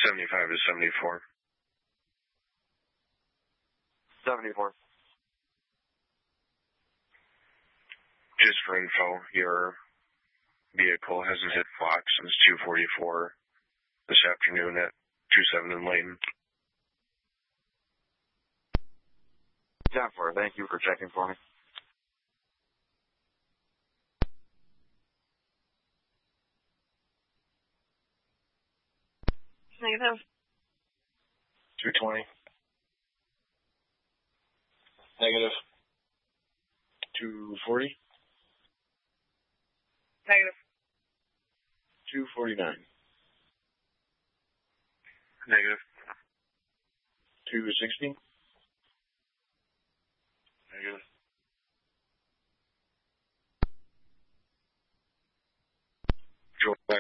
75 to 74. 74. Just for info, your vehicle hasn't hit Fox since 2:44 this afternoon at 27 in Layton. 10-4. Thank you for checking for me. Negative. 220. Negative. 240. Negative. 249. Negative. 260. Negative. Joel, Go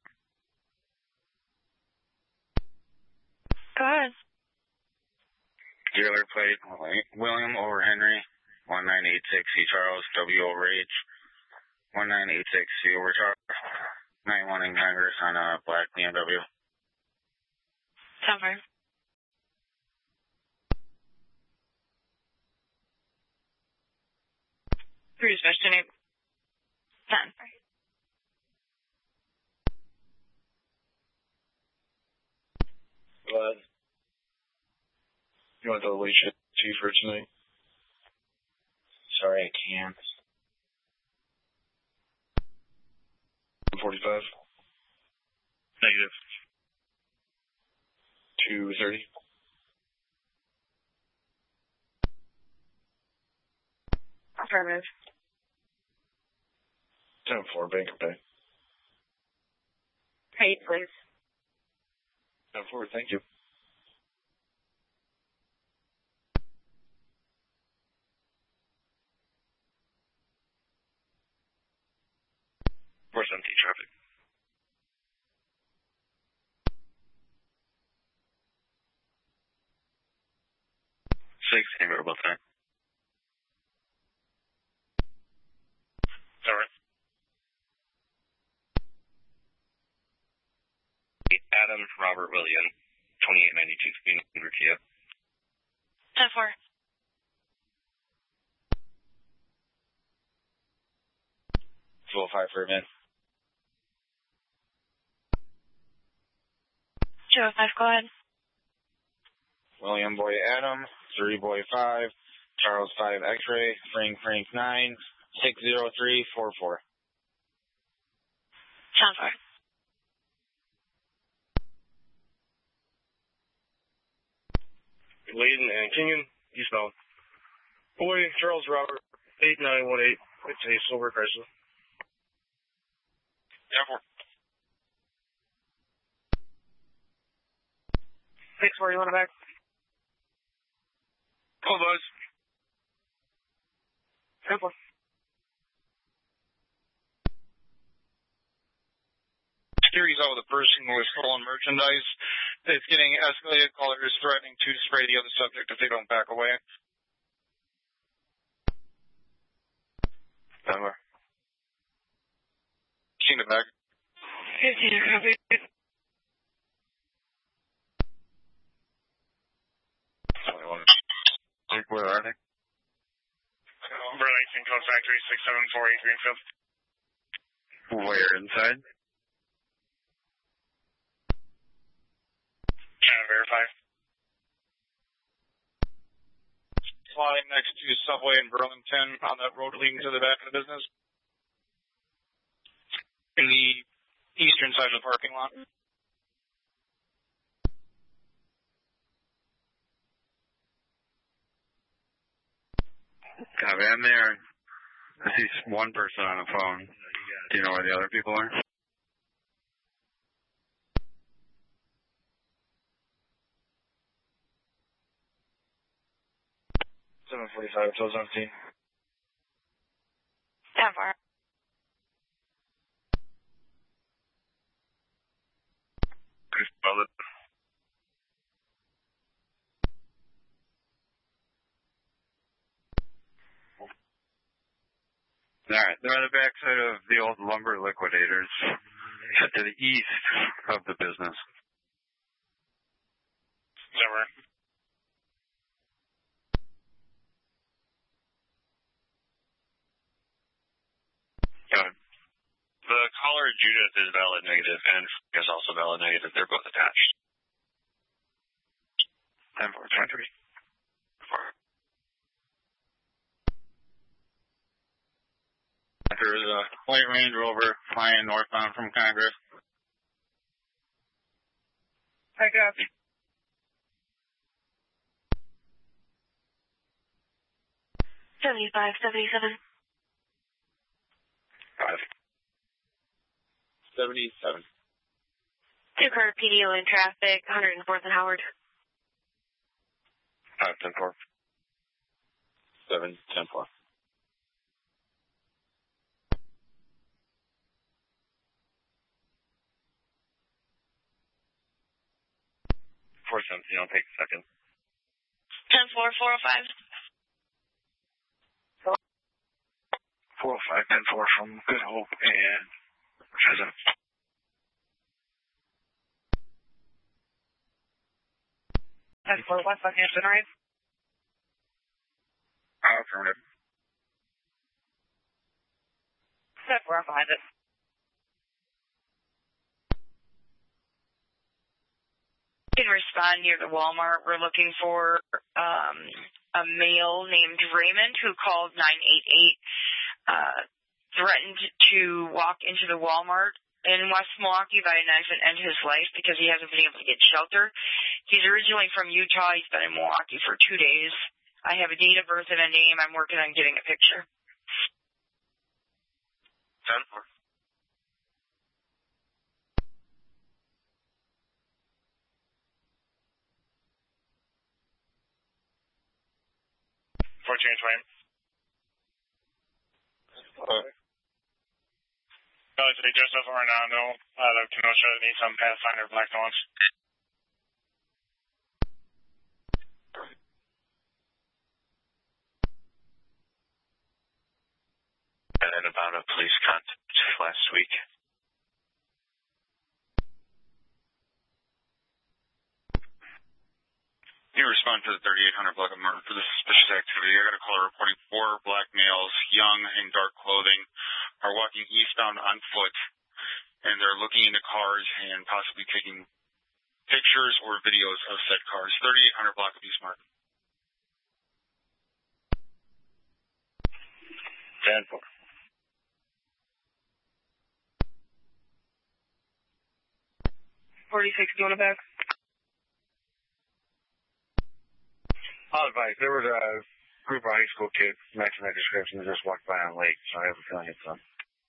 ahead. dealer plate William over Henry 1986 Charles W over H 1986 C over Charles 91 in Congress on a black BMW. 10-4. Cruise question 8. 10. Glad. You want the late shift for tonight? Sorry, I can't. 45. Negative. 230. Affirmative. 10-4. Bank of Pay. Paid, please. 10-4. Thank you. Where's empty traffic? About that. All right. Adam Robert William, 2892 Queen Kia. 10-4. Full 5 for a minute. 205, go ahead. William Boy Adam, 3 Boy 5, Charles 5 X-Ray, Frank 9, 60344. 10-4. Layden and Kenyon, eastbound. Boy, Charles Robert, 8918. It's a silver Chrysler. 10-4. 6-4, you want it back? Call buzz. 10-4. Series out with a person with stolen merchandise. It's getting escalated. Caller is threatening to spray the other subject if they don't back away. Over. Seen it back. 15, copy. Where are they? Number 19 Code Factory 6748 Greenfield. Where inside? Trying to verify. Flying next to Subway in Burlington on that road leading to the back of the business. In the eastern side of the parking lot. Copy, I'm there. I see one person on the phone. Do you know where the other people are? $745 till 17. 10-4. Chris Bullet. Alright, they're on the backside of the old lumber liquidators to the east of the business. fifth is valid negative, and is also valid negative. They're both attached. 10-4-23. There's a white Range Rover flying northbound from Congress. I got you. 75-77. 77. 2-car PDO in traffic, 104th and Howard. 5-10-4. 7-10-4. 417, I'll take a second. 10-4-405. 405-10-4 from Good Hope and Pheasant. That's 4 West on Hampton, right? Affirmative. That's 4 behind it. In respond near the Walmart, we're looking for a male named Raymond who called 988, threatened to walk into the Walmart in West Milwaukee by a knife and end his life because he hasn't been able to get shelter. He's originally from Utah. He's been in Milwaukee for 2 days. I have a date of birth and a name. I'm working on getting a picture. 10-4. 4 change Wayne. Today Joseph Ornano out of Kenosha Nissan Pathfinder Black Launch. And then about a police contact last week. You respond to the 3800 block of murder for this suspicious activity. I got a caller reporting 4 black males, young in dark clothing, are walking eastbound on foot, and they're looking into cars and possibly taking pictures or videos of said cars. 3800 block of East Market. 10-4. 46 going back. I'll advise, there was a group of high school kids matching that description that just walked by on Lake, so I have a feeling it's them.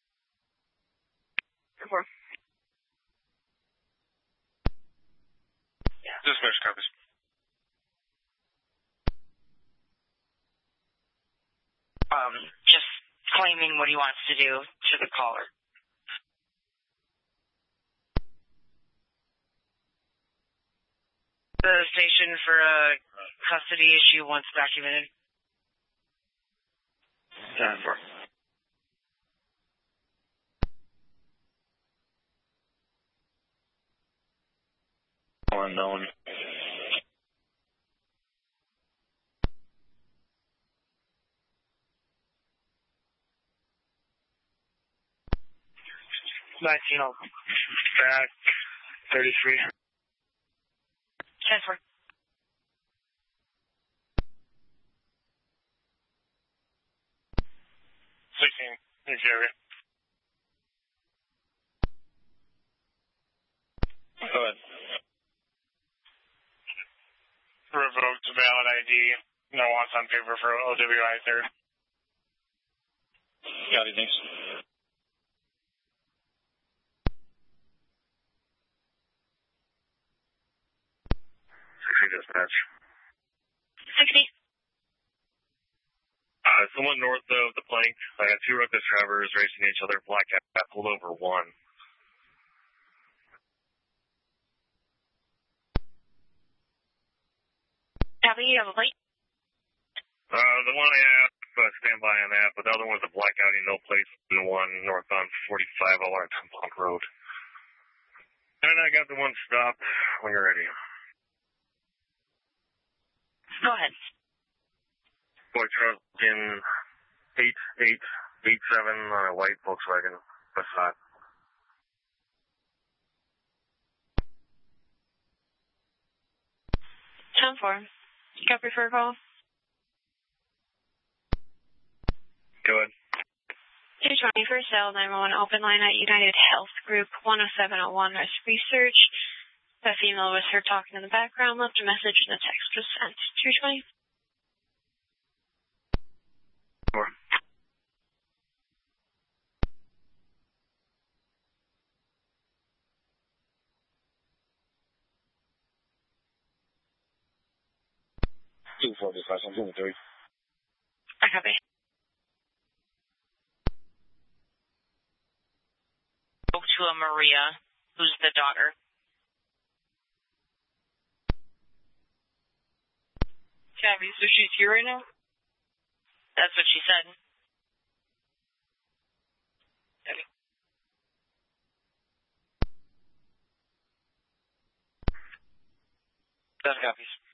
4. Dispatch copies. Just claiming what he wants to do to the caller. The station for a custody issue once documented. 10-4. Unknown. Back 33. 10-4. 16. Xavier. Go ahead. Revoked valid ID. No wants on paper for OWI third. Got it, thanks. 60 dispatch. 60. Someone north of the plank. I got 2 reckless drivers racing each other. Black cat pulled over 1. Copy, you have a plate? The one I have, stand by on that, but the other one's a black Audi, no place, and the one northbound 45 over at Punk Road. And I got the one stopped when you're ready. Go ahead. Boy truck in 8887 on a white Volkswagen Passat. 10-4. Copy for a call. Go ahead. 220 for sale, 911 open line at United Health Group, 10701 West Research. The female was heard talking in the background, left a message, and the text was sent. 220. Sure. I copy. Spoke to a Maria, who's the daughter. Tabby, so she's here right now? That's what she said. Tabby. That copies.